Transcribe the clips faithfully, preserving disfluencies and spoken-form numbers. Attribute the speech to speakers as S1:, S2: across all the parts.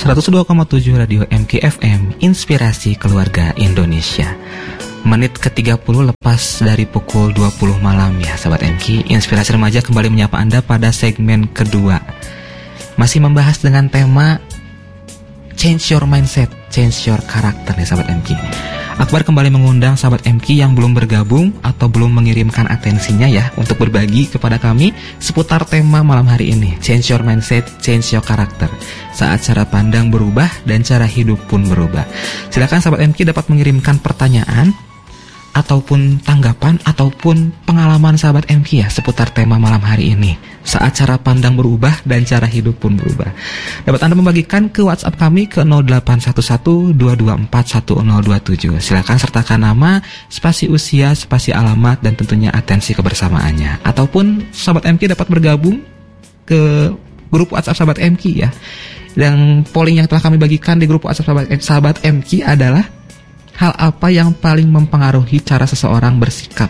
S1: seratus dua koma tujuh Radio M K F M, Inspirasi Keluarga Indonesia. Menit ke tiga puluh lepas dari pukul dua puluh malam ya sahabat M K. Inspirasi Remaja kembali menyapa Anda pada segmen kedua. Masih membahas dengan tema Change Your Mindset, Change Your Character ya sahabat M K. Akbar kembali mengundang sahabat M K yang belum bergabung atau belum mengirimkan atensinya ya untuk berbagi kepada kami seputar tema malam hari ini, Change Your Mindset, Change Your Character. Saat cara pandang berubah dan cara hidup pun berubah. Silakan sahabat M K dapat mengirimkan pertanyaan ataupun tanggapan ataupun pengalaman sahabat M K ya seputar tema malam hari ini. Saat cara pandang berubah dan cara hidup pun berubah. Dapat Anda membagikan ke WhatsApp kami ke nol delapan satu satu dua dua empat satu nol dua tujuh. Silakan sertakan nama, spasi usia, spasi alamat dan tentunya atensi kebersamaannya. Ataupun sahabat M K dapat bergabung ke grup WhatsApp sahabat M K ya. Dan polling yang telah kami bagikan di grup WhatsApp sahabat, sahabat M K adalah hal apa yang paling mempengaruhi cara seseorang bersikap?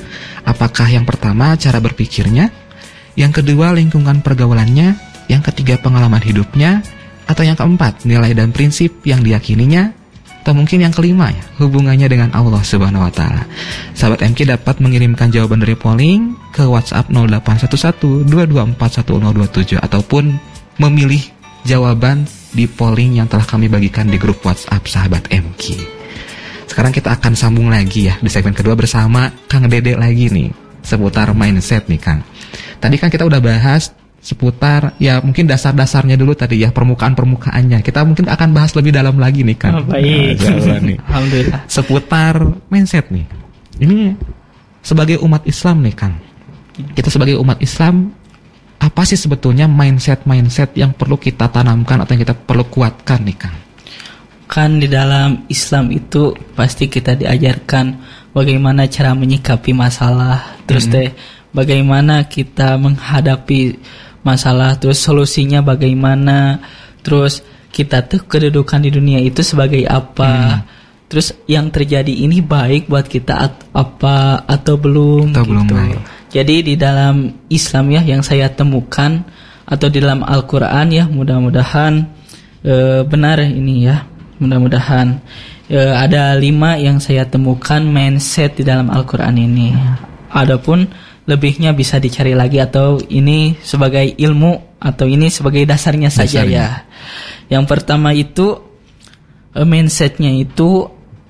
S1: Apakah yang pertama cara berpikirnya, yang kedua lingkungan pergaulannya, yang ketiga pengalaman hidupnya, atau yang keempat nilai dan prinsip yang diyakininya, atau mungkin yang kelima ya, hubungannya dengan Allah Subhanahu wa taala. Sahabat M K dapat mengirimkan jawaban dari polling ke WhatsApp nol delapan satu satu dua dua empat satu nol dua tujuh ataupun memilih jawaban di polling yang telah kami bagikan di grup WhatsApp sahabat M K. Sekarang kita akan sambung lagi ya di segmen kedua bersama Kang Dede lagi nih seputar mindset nih Kang. Tadi kan kita udah bahas seputar ya mungkin dasar-dasarnya dulu tadi ya, permukaan-permukaannya. Kita mungkin akan bahas lebih dalam lagi nih Kang.
S2: Oh, baik.
S1: Nah, nih.
S2: Alhamdulillah.
S1: Seputar mindset nih. Ini sebagai umat Islam nih Kang. Kita sebagai umat Islam apa sih sebetulnya mindset-mindset yang perlu kita tanamkan atau yang kita perlu kuatkan nih Kang?
S2: Kan di dalam Islam itu pasti kita diajarkan bagaimana cara menyikapi masalah, terus mm-hmm. deh bagaimana kita menghadapi masalah, terus solusinya bagaimana, terus kita tuh kedudukan di dunia itu sebagai apa, mm. terus yang terjadi ini baik buat kita at- apa atau belum
S1: atau
S2: gitu.
S1: Belum baik.
S2: Jadi di dalam Islam ya yang saya temukan atau di dalam Al-Quran ya mudah-mudahan e, benar ini ya. Mudah-mudahan e, ada lima yang saya temukan mindset di dalam Al-Quran ini. Adapun lebihnya bisa dicari lagi atau ini sebagai ilmu atau ini sebagai dasarnya, dasarnya. saja ya. Yang pertama itu e, mindsetnya itu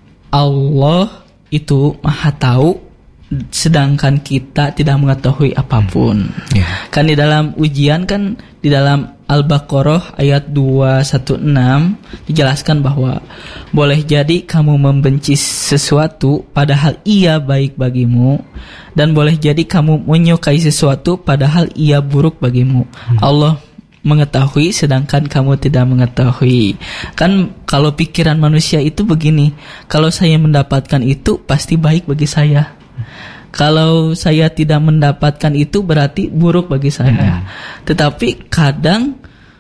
S2: Allah itu maha tahu, sedangkan kita tidak mengetahui apapun. Yeah. Kan di dalam ujian kan di dalam Al-Baqarah ayat dua satu enam dijelaskan bahwa boleh jadi kamu membenci sesuatu padahal ia baik bagimu, dan boleh jadi kamu menyukai sesuatu padahal ia buruk bagimu. Hmm. Allah mengetahui sedangkan kamu tidak mengetahui. Kan kalau pikiran manusia itu begini, kalau saya mendapatkan itu pasti baik bagi saya. Kalau saya tidak mendapatkan itu berarti buruk bagi saya. Hmm. Tetapi kadang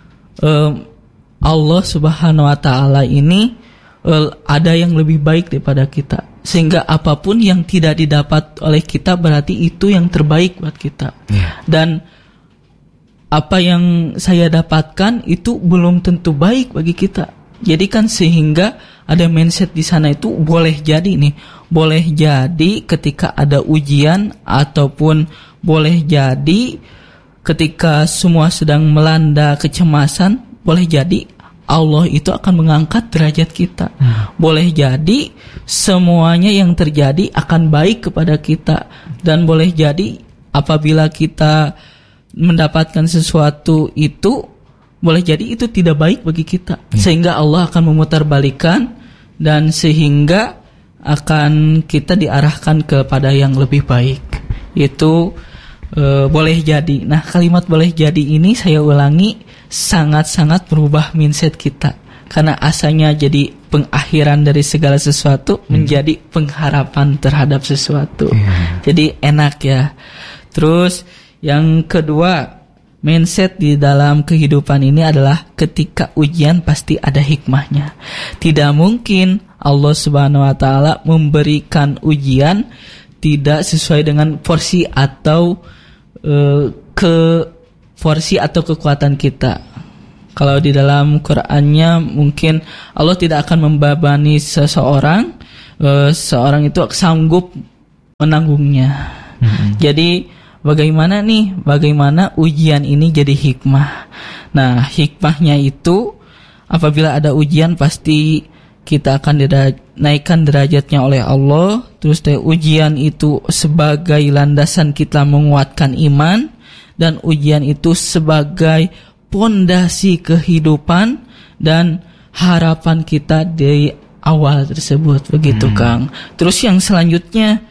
S2: um, Allah Subhanahu wa taala ini um, ada yang lebih baik daripada kita. Sehingga apapun yang tidak didapat oleh kita berarti itu yang terbaik buat kita. Yeah. Dan apa yang saya dapatkan itu belum tentu baik bagi kita. Jadi kan sehingga ada mindset di sana itu boleh jadi nih, boleh jadi ketika ada ujian ataupun boleh jadi ketika semua sedang melanda kecemasan, boleh jadi Allah itu akan mengangkat derajat kita. Hmm. Boleh jadi semuanya yang terjadi akan baik kepada kita, dan boleh jadi apabila kita mendapatkan sesuatu itu boleh jadi itu tidak baik bagi kita, hmm. sehingga Allah akan memutarbalikkan dan sehingga akan kita diarahkan kepada yang lebih baik. Itu e, boleh jadi. Nah, kalimat boleh jadi ini saya ulangi sangat-sangat berubah mindset kita, karena asalnya jadi pengakhiran dari segala sesuatu hmm. menjadi pengharapan terhadap sesuatu. Hmm. Jadi enak ya. Terus yang kedua, mindset di dalam kehidupan ini adalah ketika ujian pasti ada hikmahnya. Tidak mungkin Allah Subhanahu wa taala memberikan ujian tidak sesuai dengan porsi atau uh, ke porsi atau kekuatan kita. Kalau di dalam Qur'annya mungkin Allah tidak akan membebani seseorang, uh, seorang itu sanggup menanggungnya. Mm-hmm. Jadi bagaimana nih, bagaimana ujian ini jadi hikmah. Nah, hikmahnya itu apabila ada ujian pasti kita akan dinaikkan derajatnya oleh Allah. Terus deh, ujian itu sebagai landasan kita menguatkan iman, dan ujian itu sebagai pondasi kehidupan dan harapan kita dari awal tersebut, begitu hmm. Kang. Terus yang selanjutnya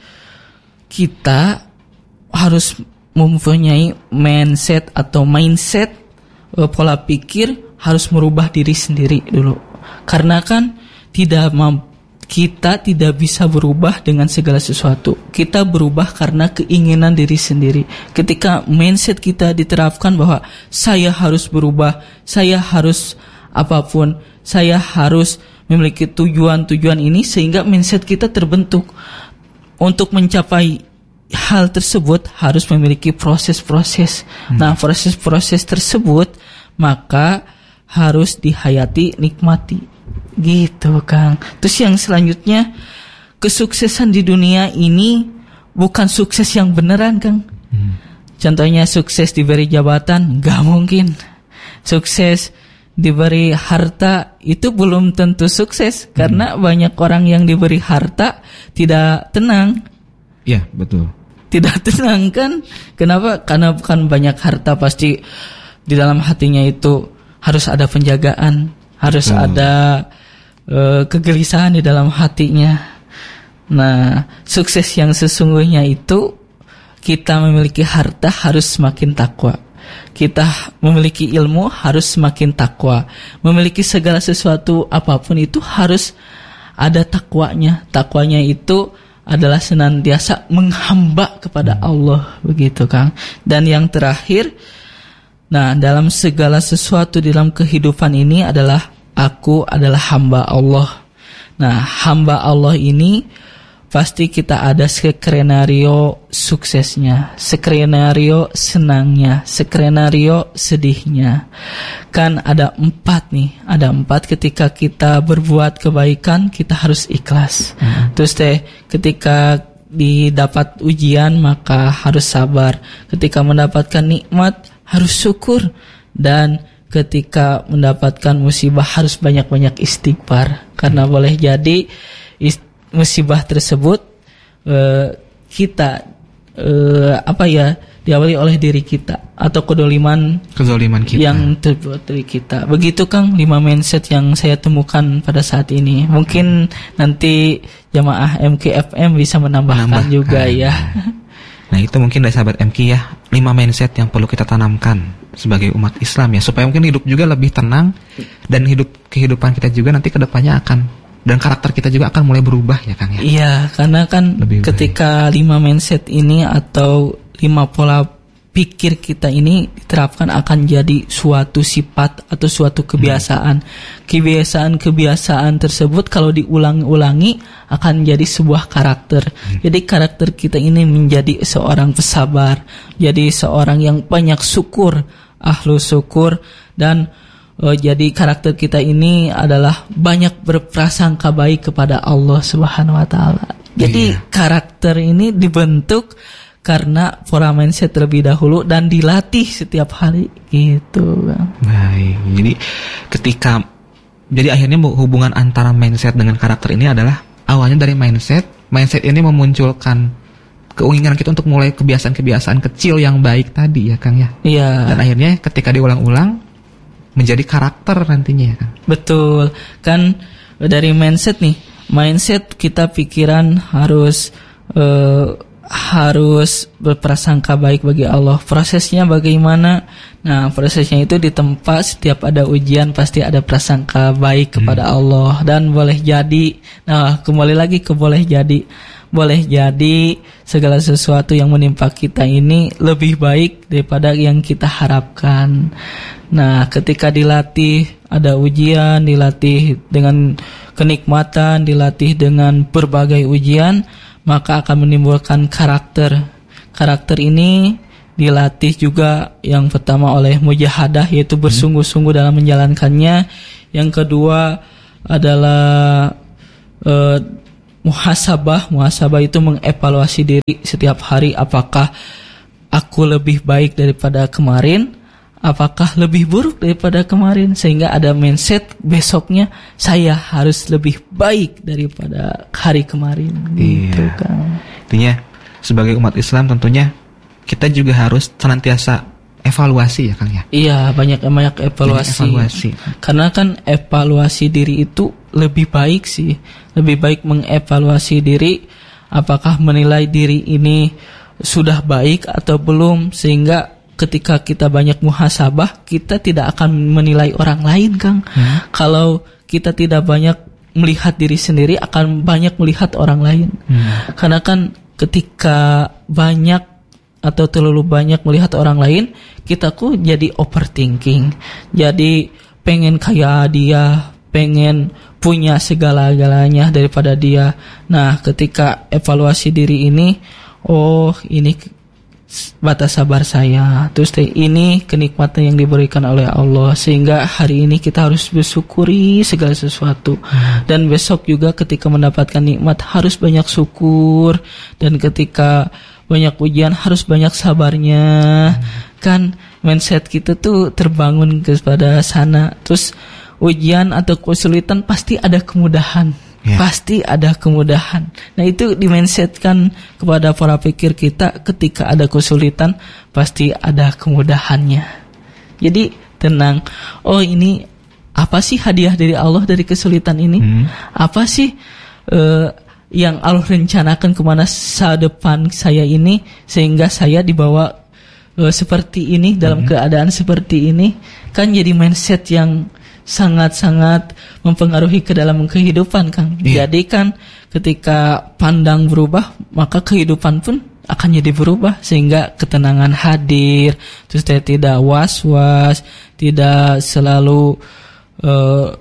S2: kita harus mempunyai mindset atau mindset pola pikir, harus merubah diri sendiri dulu. Karena kan tidak mampu, kita tidak bisa berubah dengan segala sesuatu. Kita berubah karena keinginan diri sendiri. Ketika mindset kita diterapkan bahwa saya harus berubah, saya harus apapun, saya harus memiliki tujuan-tujuan ini, sehingga mindset kita terbentuk. Untuk mencapai hal tersebut harus memiliki proses-proses. Hmm. Nah, proses-proses tersebut maka harus dihayati, nikmati. Gitu, Kang. Terus yang selanjutnya, kesuksesan di dunia ini bukan sukses yang beneran, Kang. Hmm. Contohnya sukses diberi jabatan, gak mungkin. Sukses diberi harta, itu belum tentu sukses. Hmm. Karena banyak orang yang diberi harta tidak tenang.
S1: Iya, betul.
S2: Tidak tenang kan? Kenapa? Karena kan banyak harta pasti di dalam hatinya itu harus ada penjagaan, harus betul. ada uh, kegelisahan di dalam hatinya. Nah, sukses yang sesungguhnya itu kita memiliki harta harus semakin takwa. Kita memiliki ilmu harus semakin takwa. Memiliki segala sesuatu apapun itu harus ada takwanya. Takwanya itu adalah senantiasa menghamba kepada Allah, begitu, Kang. Dan yang terakhir, nah, dalam segala sesuatu dalam kehidupan ini adalah aku adalah hamba Allah. Nah, hamba Allah ini pasti kita ada skenario suksesnya, skenario senangnya, skenario sedihnya. Kan ada empat nih, ada empat. Ketika kita berbuat kebaikan, kita harus ikhlas. Hmm. Terus deh, ketika didapat ujian, maka harus sabar. Ketika mendapatkan nikmat, harus syukur. Dan ketika mendapatkan musibah, harus banyak-banyak istighfar. Karena hmm. boleh jadi ist- musibah tersebut uh, kita uh, apa ya diawali oleh diri kita atau kedoliman
S1: kezaliman kita
S2: yang terbuat dari kita. Begitu, Kang, lima mindset yang saya temukan pada saat ini. Mungkin nanti jamaah M K F M bisa menambahkan, menambahkan juga ya.
S1: Nah, itu mungkin dari sahabat M K ya, lima mindset yang perlu kita tanamkan sebagai umat Islam ya, supaya mungkin hidup juga lebih tenang, dan hidup kehidupan kita juga nanti kedepannya akan, dan karakter kita juga akan mulai berubah ya, Kang ya.
S2: Iya, karena kan lebih ketika baik. lima mindset ini atau lima pola pikir kita ini diterapkan akan jadi suatu sifat atau suatu kebiasaan. Hmm. Kebiasaan-kebiasaan tersebut kalau diulang-ulangi akan jadi sebuah karakter. Hmm. Jadi karakter kita ini menjadi seorang pesabar, jadi seorang yang banyak syukur, ahlu syukur, dan Oh, jadi karakter kita ini adalah banyak berprasangka baik kepada Allah Subhanahu wa taala. Jadi iya. karakter ini dibentuk karena pola mindset terlebih dahulu dan dilatih setiap hari gitu, Bang.
S1: Baik. Jadi ketika jadi akhirnya hubungan antara mindset dengan karakter ini adalah awalnya dari mindset. Mindset ini memunculkan keinginan kita untuk mulai kebiasaan-kebiasaan kecil yang baik tadi ya, Kang ya.
S2: Iya.
S1: Dan akhirnya ketika diulang-ulang menjadi karakter nantinya ya, Kang.
S2: Betul. Kan dari mindset nih, mindset kita pikiran harus uh, harus berprasangka baik bagi Allah. Prosesnya bagaimana? Nah, prosesnya itu di tempat setiap ada ujian pasti ada prasangka baik kepada hmm. Allah, dan boleh jadi, nah kembali lagi ke boleh jadi. Boleh jadi segala sesuatu yang menimpa kita ini lebih baik daripada yang kita harapkan. Nah, ketika dilatih ada ujian, dilatih dengan kenikmatan, dilatih dengan berbagai ujian, maka akan menimbulkan karakter. Karakter ini dilatih juga yang pertama oleh mujahadah, yaitu bersungguh-sungguh dalam menjalankannya. Yang kedua adalah uh, muhasabah. Muhasabah itu mengevaluasi diri setiap hari, apakah aku lebih baik daripada kemarin, apakah lebih buruk daripada kemarin, sehingga ada mindset besoknya saya harus lebih baik daripada hari kemarin. Gitu,
S1: iya.
S2: Kang.
S1: Intinya sebagai umat Islam tentunya kita juga harus senantiasa evaluasi ya Kang ya.
S2: Iya, banyak-banyak evaluasi.
S1: evaluasi.
S2: Karena kan evaluasi diri itu lebih baik sih. Lebih baik mengevaluasi diri, apakah menilai diri ini sudah baik atau belum, sehingga ketika kita banyak muhasabah, kita tidak akan menilai orang lain, Kang. Hmm. Kalau kita tidak banyak melihat diri sendiri, akan banyak melihat orang lain. Hmm. Karena kan ketika banyak atau terlalu banyak melihat orang lain, kita kok jadi overthinking, jadi pengen kayak dia, pengen punya segala-galanya daripada dia. Nah, ketika evaluasi diri ini, oh ini batas sabar saya, terus ini kenikmatan yang diberikan oleh Allah, sehingga hari ini kita harus bersyukuri segala sesuatu. Hmm. Dan besok juga ketika mendapatkan nikmat harus banyak syukur, dan ketika banyak ujian harus banyak sabarnya. Hmm. Kan mindset kita tuh terbangun kepada sana. Terus ujian atau kesulitan pasti ada kemudahan. Yeah. Pasti ada kemudahan. Nah, itu dimindsetkan kepada para pikir kita, ketika ada kesulitan pasti ada kemudahannya. Jadi tenang. Oh, ini apa sih hadiah dari Allah dari kesulitan ini? Hmm. Apa sih uh, yang Allah rencanakan kemana masa depan saya ini, sehingga saya dibawa uh, seperti ini, dalam hmm. keadaan seperti ini. Kan jadi mindset yang sangat-sangat mempengaruhi ke dalam kehidupan, Kang. Yeah. Jadi kan ketika pandang berubah, maka kehidupan pun akan jadi berubah, sehingga ketenangan hadir, terus saya tidak was-was, tidak selalu uh,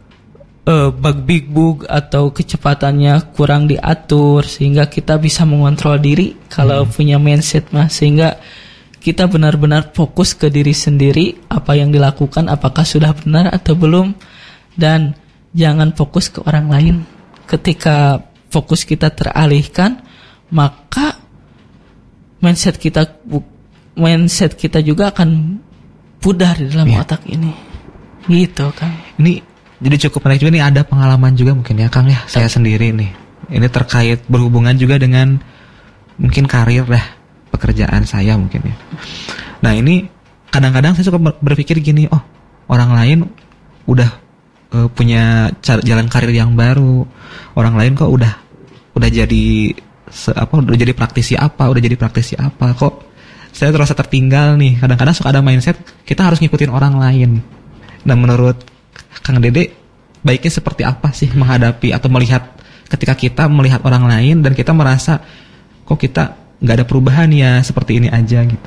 S2: uh, bag-big-bug atau kecepatannya kurang diatur, sehingga kita bisa mengontrol diri kalau hmm. punya mindset mah, sehingga kita benar-benar fokus ke diri sendiri, apa yang dilakukan apakah sudah benar atau belum, dan jangan fokus ke orang lain. Ketika fokus kita teralihkan, maka mindset kita mindset kita juga akan pudar di dalam ya. Otak ini. Gitu, Kang.
S1: Ini jadi cukup menarik juga nih, ada pengalaman juga mungkin ya, Kang ya, saya sendiri nih. Ini terkait berhubungan juga dengan mungkin karir dah, pekerjaan saya mungkin ya. Nah, ini kadang-kadang saya suka berpikir gini, oh orang lain udah uh, punya cara, jalan karir yang baru, orang lain kok udah udah jadi se, apa udah jadi praktisi apa, udah jadi praktisi apa, kok saya terasa tertinggal nih. Kadang-kadang suka ada mindset kita harus ngikutin orang lain. Dan menurut Kang Dede, baiknya seperti apa sih menghadapi atau melihat ketika kita melihat orang lain dan kita merasa kok kita nggak ada perubahan ya, seperti ini aja gitu.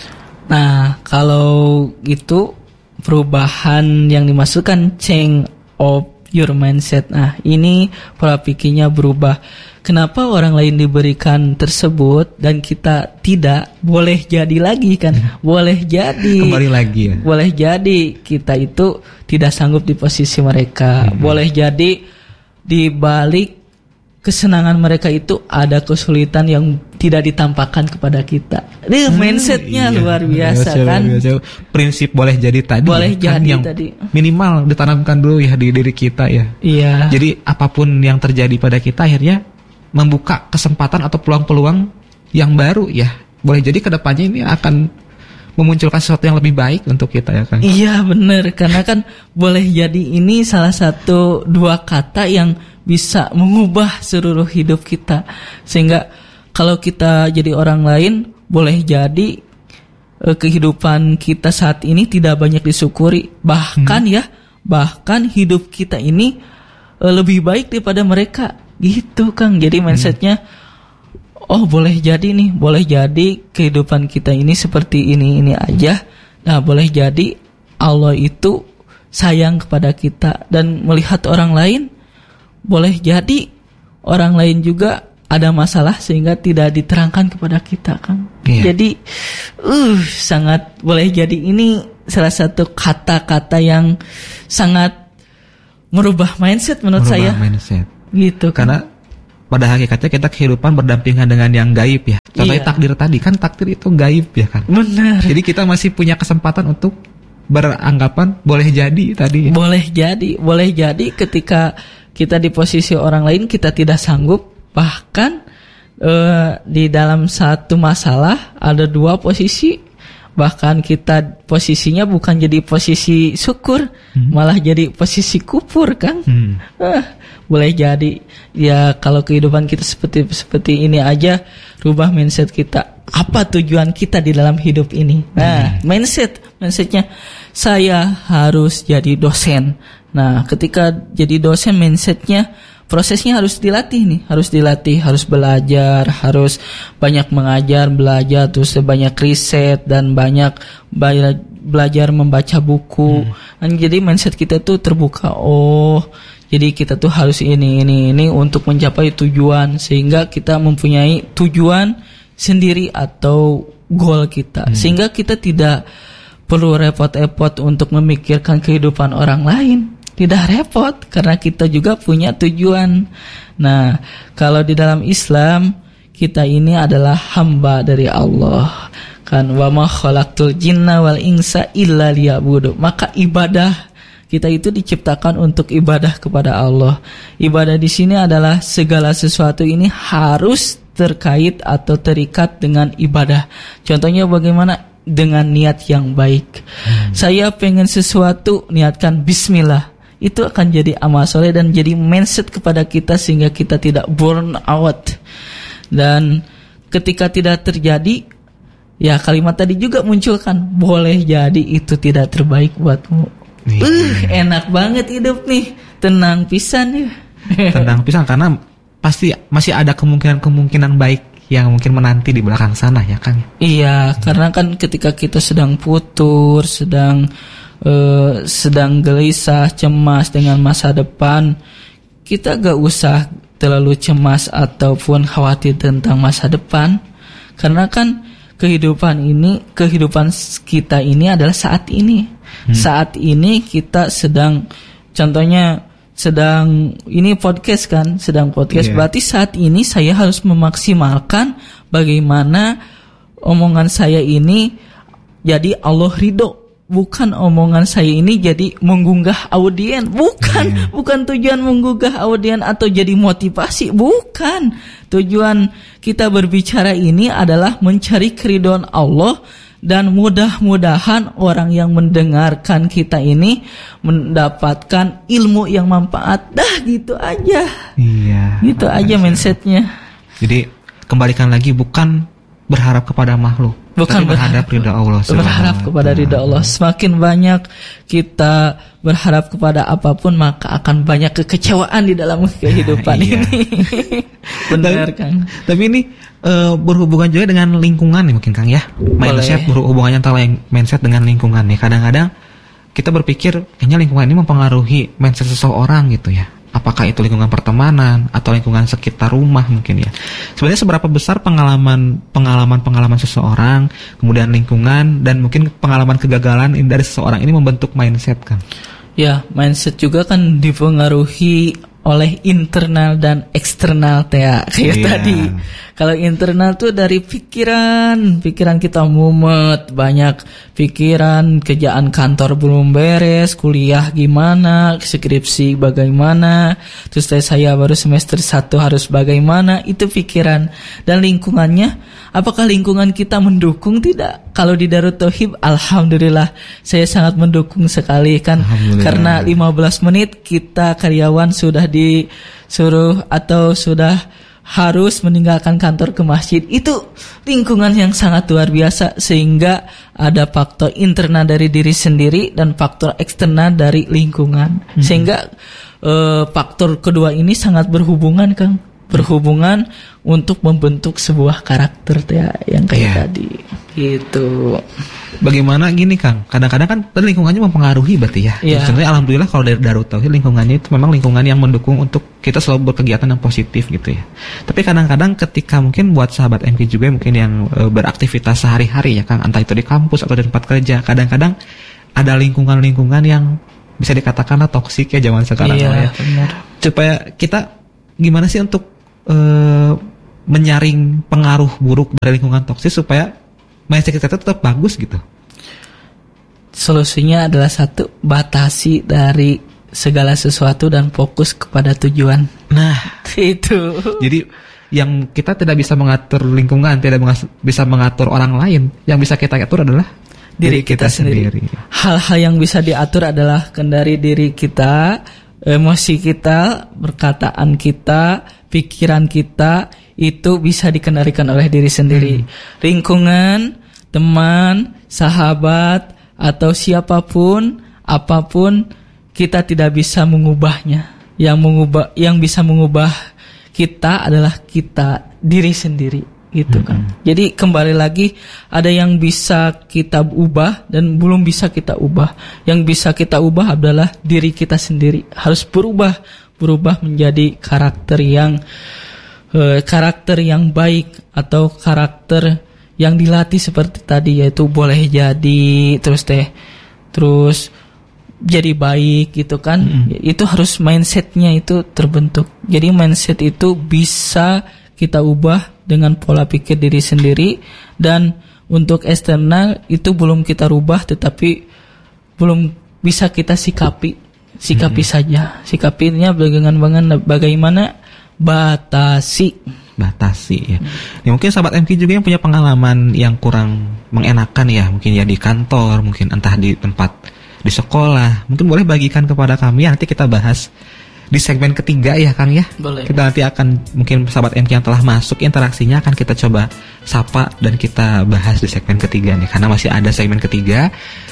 S2: Nah, kalau itu perubahan yang dimasukkan change of your mindset. Nah, ini pola pikirnya berubah. Kenapa orang lain diberikan tersebut dan kita tidak? Boleh jadi lagi kan? Boleh jadi.
S1: Kembali lagi ya.
S2: Boleh jadi kita itu tidak sanggup di posisi mereka. Hmm. Boleh jadi di balik kesenangan mereka itu ada kesulitan yang tidak ditampakkan kepada kita. Ini hmm, mindsetnya iya, luar biasa iya, kan. Biasa.
S1: Prinsip boleh jadi tadi.
S2: Boleh kan jadi
S1: yang
S2: tadi.
S1: Minimal ditanamkan dulu ya di diri kita ya.
S2: Iya.
S1: Jadi apapun yang terjadi pada kita akhirnya membuka kesempatan atau peluang-peluang yang baru ya. Boleh jadi kedepannya ini akan memunculkan sesuatu yang lebih baik untuk kita ya kan.
S2: Iya benar, karena kan boleh jadi ini salah satu dua kata yang bisa mengubah seluruh hidup kita. Sehingga kalau kita jadi orang lain, boleh jadi eh, kehidupan kita saat ini tidak banyak disyukuri. Bahkan hmm. ya, bahkan hidup kita ini eh, lebih baik daripada mereka. Gitu Kang. Jadi mindsetnya hmm. oh boleh jadi nih, boleh jadi kehidupan kita ini seperti ini ini aja. Nah boleh jadi Allah itu sayang kepada kita, dan melihat orang lain, boleh jadi orang lain juga ada masalah sehingga tidak diterangkan kepada kita, Kang.
S1: Iya.
S2: Jadi uh sangat boleh jadi ini salah satu kata-kata yang sangat merubah mindset menurut
S1: Merubah
S2: saya.
S1: mindset.
S2: Gitu. Kang.
S1: Karena pada hakikatnya kita kehidupan berdampingan dengan yang gaib ya. Contohnya
S2: Iya.
S1: takdir tadi kan, takdir itu gaib ya kan.
S2: Benar.
S1: Jadi kita masih punya kesempatan untuk beranggapan boleh jadi tadi.
S2: Boleh jadi, boleh jadi ketika kita di posisi orang lain kita tidak sanggup, bahkan eh, di dalam satu masalah ada dua posisi, bahkan kita posisinya bukan jadi posisi syukur, hmm. malah jadi posisi kufur, Kang. Hmm. Eh, boleh jadi ya kalau kehidupan kita seperti seperti ini aja, rubah mindset kita. Apa tujuan kita di dalam hidup ini? Nah, hmm. mindset, mindsetnya saya harus jadi dosen. Nah, ketika jadi dosen, mindsetnya prosesnya harus dilatih nih, harus dilatih, harus belajar, harus banyak mengajar, belajar, terus banyak riset dan banyak belajar membaca buku. Hmm. Dan jadi mindset kita tuh terbuka. Oh, jadi kita tuh harus ini, ini, ini untuk mencapai tujuan, sehingga kita mempunyai tujuan sendiri atau goal kita, hmm. sehingga kita tidak perlu repot-repot untuk memikirkan kehidupan orang lain. Tidak repot karena kita juga punya tujuan. Nah, kalau di dalam Islam kita ini adalah hamba dari Allah. Kan wa ma khalaqtul jinna wal insa illa liya'budu. Maka ibadah kita itu diciptakan untuk ibadah kepada Allah. Ibadah di sini adalah segala sesuatu ini harus terkait atau terikat dengan ibadah. Contohnya bagaimana? Dengan niat yang baik. Hmm. Saya pengen sesuatu, niatkan bismillah. Itu akan jadi amal soleh dan jadi mindset kepada kita sehingga kita tidak burn out. Dan ketika tidak terjadi, ya kalimat tadi juga munculkan, boleh jadi itu tidak terbaik buatmu. Nih. Uh, enak banget hidup nih, tenang pisan ya.
S1: Tenang pisan karena pasti masih ada kemungkinan-kemungkinan baik yang mungkin menanti di belakang sana ya kan?
S2: Iya, karena kan ketika kita sedang putur, sedang uh, sedang gelisah, cemas dengan masa depan, kita gak usah terlalu cemas ataupun khawatir tentang masa depan, karena kan kehidupan ini, kehidupan kita ini adalah saat ini. Hmm. Saat ini kita sedang, contohnya sedang ini podcast kan, sedang podcast. Yeah. Berarti saat ini saya harus memaksimalkan bagaimana omongan saya ini jadi Allah ridho. Bukan omongan saya ini jadi menggugah audien. Bukan, yeah. bukan tujuan menggugah audien atau jadi motivasi. Bukan. Tujuan kita berbicara ini adalah mencari keridhaan Allah. Dan mudah-mudahan orang yang mendengarkan kita ini mendapatkan ilmu yang manfaat. Dah gitu aja.
S1: Iya.
S2: Gitu aja mindsetnya.
S1: Jadi kembalikan lagi, bukan berharap kepada makhluk,
S2: bukan
S1: tapi berharap ridha Allah.
S2: Berharap kepada ridha Allah. Semakin banyak kita berharap kepada apapun, maka akan banyak kekecewaan di dalam kehidupan
S1: iya.
S2: ini. Benar, Kang.
S1: Tapi ini uh, berhubungan juga dengan lingkungan nih mungkin, Kang ya. Mindset berhubungannya antara mindset dengan lingkungan nih. Kadang-kadang kita berpikir kayaknya lingkungan ini mempengaruhi mindset seseorang gitu ya. Apakah itu lingkungan pertemanan atau lingkungan sekitar rumah mungkin ya. Sebenarnya seberapa besar pengalaman pengalaman pengalaman seseorang, kemudian lingkungan dan mungkin pengalaman kegagalan dari seseorang ini membentuk mindset, Kang?
S2: Ya, mindset juga kan dipengaruhi oleh internal dan eksternal Tea kayak yeah. tadi. Kalau internal tuh dari pikiran, pikiran kita mumet, banyak pikiran, kerjaan kantor belum beres, kuliah gimana, skripsi bagaimana, terus saya baru semester satu harus bagaimana, itu pikiran. Dan lingkungannya, apakah lingkungan kita mendukung? Tidak. Kalau di Darut Tauhid, alhamdulillah saya sangat mendukung sekali kan, karena lima belas menit kita karyawan sudah disuruh atau sudah harus meninggalkan kantor ke masjid. Itu lingkungan yang sangat luar biasa, sehingga ada faktor internal dari diri sendiri dan faktor eksternal dari lingkungan. Hmm. Sehingga e, faktor kedua ini sangat berhubungan, Kang. berhubungan untuk membentuk sebuah karakter ya yang kayak
S1: Iya.
S2: tadi gitu.
S1: Bagaimana gini Kang, kadang-kadang kan tadi lingkungannya mempengaruhi berarti ya.
S2: Iya.
S1: Sebenarnya alhamdulillah kalau dari Darut Tauhid lingkungannya itu memang lingkungan yang mendukung untuk kita selalu berkegiatan yang positif gitu ya. Tapi kadang-kadang ketika mungkin buat sahabat M K juga mungkin yang e, beraktivitas sehari-hari ya Kang, entah itu di kampus atau di tempat kerja, kadang-kadang ada lingkungan-lingkungan yang bisa dikatakanlah toksik ya zaman sekarang
S2: Iya,
S1: ya.
S2: benar.
S1: Supaya kita gimana sih untuk e, menyaring pengaruh buruk dari lingkungan toksik supaya mindset kita tetap bagus gitu.
S2: Solusinya adalah satu, batasi dari segala sesuatu dan fokus kepada tujuan.
S1: Nah,
S2: Itu.
S1: jadi yang kita tidak bisa mengatur lingkungan, tidak mengas- bisa mengatur orang lain. Yang bisa kita atur adalah
S2: Diri kita sendiri. Hal-hal yang bisa diatur adalah kendari diri kita, emosi kita, perkataan kita, pikiran kita, itu bisa dikendalikan oleh diri sendiri. Hmm. Lingkungan, teman, sahabat, atau siapapun, apapun, kita tidak bisa mengubahnya. Yang mengubah, yang bisa mengubah kita adalah kita, diri sendiri. Gitu kan. Hmm. Jadi kembali lagi, ada yang bisa kita ubah dan belum bisa kita ubah. Yang bisa kita ubah adalah diri kita sendiri. Harus berubah, berubah menjadi karakter yang eh, karakter yang baik atau karakter yang dilatih seperti tadi, yaitu boleh jadi terus teh terus jadi baik gitu kan. Hmm. Itu harus mindsetnya itu terbentuk. Jadi mindset itu bisa kita ubah dengan pola pikir diri sendiri, dan untuk eksternal itu belum kita rubah tetapi belum bisa kita sikapi sikapi hmm. saja. Sikapinya bagaimana bagaimana batasi
S1: batasi ya. Hmm. Ya mungkin sahabat M K juga yang punya pengalaman yang kurang mengenakan ya, mungkin ya di kantor, mungkin entah di tempat di sekolah, mungkin boleh bagikan kepada kami, nanti kita bahas di segmen ketiga ya Kang ya.
S2: Boleh.
S1: Kita nanti akan mungkin sahabat M K yang telah masuk interaksinya akan kita coba sapa dan kita bahas di segmen ketiga nih, karena masih ada segmen ketiga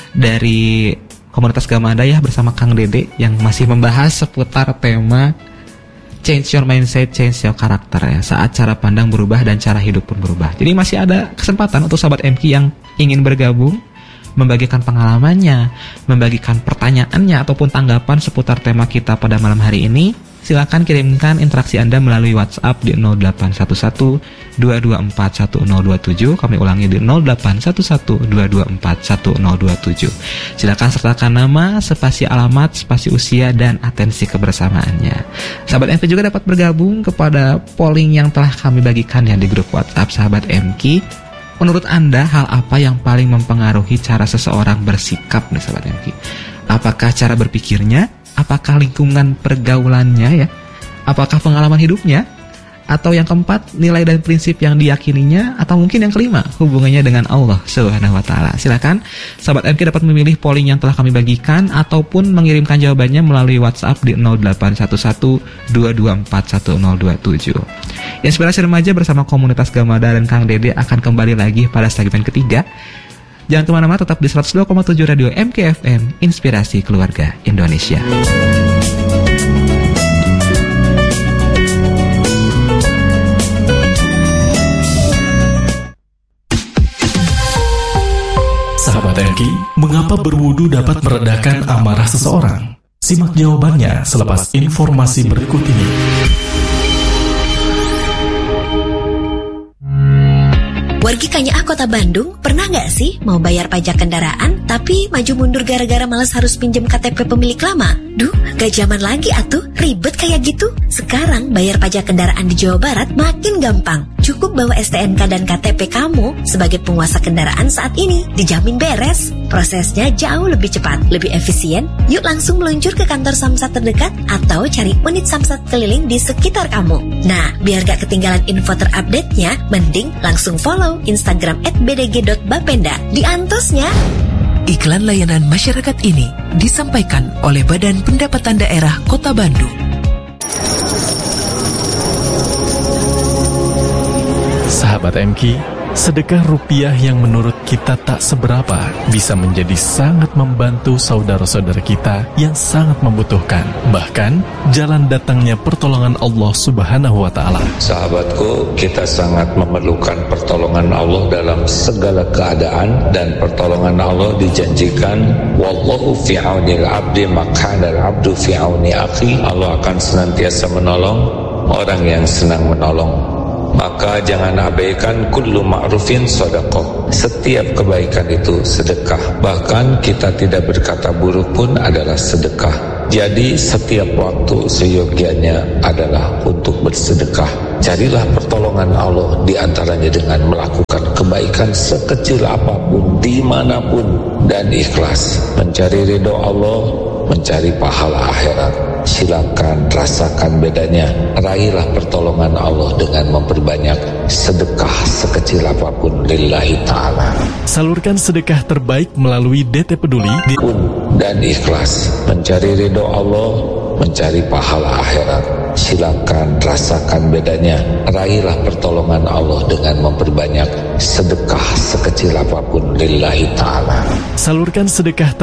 S1: dari komunitas Gamada ya bersama Kang Dede yang masih membahas seputar tema change your mindset, change your character ya, saat cara pandang berubah dan cara hidup pun berubah. Jadi masih ada kesempatan untuk sahabat M K yang ingin bergabung, membagikan pengalamannya, membagikan pertanyaannya ataupun tanggapan seputar tema kita pada malam hari ini. Silakan kirimkan interaksi Anda melalui WhatsApp di nol delapan satu satu dua dua empat satu nol dua tujuh. Kami ulangi di nol delapan satu satu dua dua empat satu nol dua tujuh. Silakan sertakan nama, spasi alamat, spasi usia, dan atensi kebersamaannya. Sahabat M K juga dapat bergabung kepada polling yang telah kami bagikan ya di grup WhatsApp Sahabat M K. Menurut Anda, hal apa yang paling mempengaruhi cara seseorang bersikap nih Sahabat M K? Apakah cara berpikirnya? Apakah lingkungan pergaulannya ya? Apakah pengalaman hidupnya? Atau yang keempat, nilai dan prinsip yang diyakininya? Atau mungkin yang kelima, hubungannya dengan Allah Subhanahu wa taala. Silakan Sahabat M K dapat memilih polling yang telah kami bagikan ataupun mengirimkan jawabannya melalui WhatsApp di nol delapan satu satu dua dua empat satu nol dua tujuh. Inspirasi Remaja bersama komunitas Gamada dan Kang Dede akan kembali lagi pada segmen ketiga. Jangan kemana-mana, tetap di seratus dua koma tujuh Radio M K F M, Inspirasi Keluarga Indonesia.
S3: Sahabat M K, mengapa berwudu dapat meredakan amarah seseorang? Simak jawabannya selepas informasi berikut ini.
S4: Wargi Kanyaah Kota Bandung, pernah nggak sih mau bayar pajak kendaraan tapi maju mundur gara-gara malas harus pinjam K T P pemilik lama? Duh, gak zaman lagi atuh, ribet kayak gitu. Sekarang bayar pajak kendaraan di Jawa Barat makin gampang. Cukup bawa S T N K dan K T P kamu sebagai penguasa kendaraan saat ini, dijamin beres. Prosesnya jauh lebih cepat, lebih efisien. Yuk langsung meluncur ke kantor Samsat terdekat atau cari unit Samsat keliling di sekitar kamu. Nah, biar gak ketinggalan info terupdate-nya, mending langsung follow Instagram at b d g dot bapenda. Diantosnya.
S5: Iklan layanan masyarakat ini disampaikan oleh Badan Pendapatan Daerah Kota Bandung.
S3: Sahabat M K, sedekah rupiah yang menurut kita tak seberapa bisa menjadi sangat membantu saudara-saudara kita yang sangat membutuhkan. Bahkan, jalan datangnya pertolongan Allah Subhanahu wa Ta'ala.
S6: Sahabatku, kita sangat memerlukan pertolongan Allah dalam segala keadaan, dan pertolongan Allah dijanjikan, wallahu fi aunil abdi makana al-abdu fi auni akhi. Allah akan senantiasa menolong orang yang senang menolong. Maka jangan abaikan kullu ma'rufin sedekah. Setiap kebaikan itu sedekah. Bahkan kita tidak berkata buruk pun adalah sedekah. Jadi setiap waktu seyogianya adalah untuk bersedekah. Carilah pertolongan Allah di antaranya dengan melakukan kebaikan sekecil apapun, dimanapun, dan ikhlas. Mencari ridho Allah, mencari pahala akhirat. Silakan rasakan bedanya. Raihlah pertolongan Allah dengan memperbanyak sedekah sekecil apapun lillahi ta'ala.
S3: Salurkan sedekah terbaik melalui D T Peduli di
S6: dan ikhlas. Mencari ridho Allah, mencari pahala akhirat. Silakan rasakan bedanya. Raihlah pertolongan Allah dengan memperbanyak sedekah sekecil apapun lillahi ta'ala.
S3: Salurkan sedekah